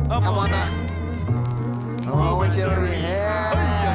Come on now. Oh, Jerry. Yeah.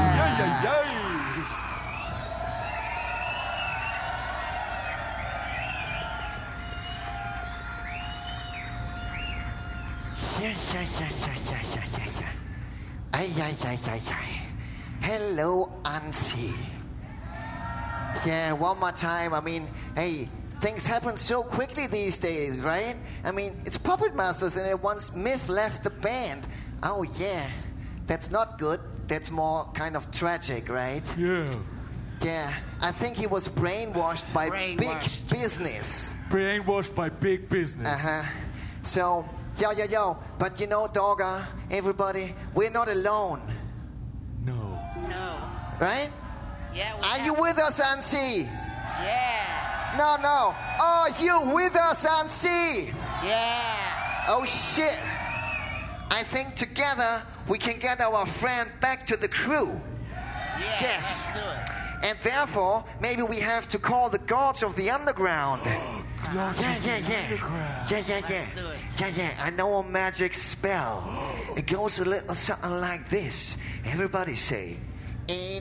Hello, Ansi. Yeah, one more time. I mean, hey, things happen so quickly these days, right? I mean, it's Puppet Masters, and once Myth left the band. Oh, yeah. That's not good. That's more kind of tragic, right? Yeah. Yeah, I think he was brainwashed by big business. Brainwashed by big business. Uh-huh. So, yo. But you know, Dogger, everybody, we're not alone. No. Right? Yeah. Are you with us, Ansi? Yeah. No. Are you with us, Ansi? Yeah. Oh, shit. I think together we can get our friend back to the crew. Yeah. Yes. Let's do it. And therefore, maybe we have to call the gods of the underground. Underground. Let's do it. Yeah. I know a magic spell. It goes a little something like this. Everybody say, in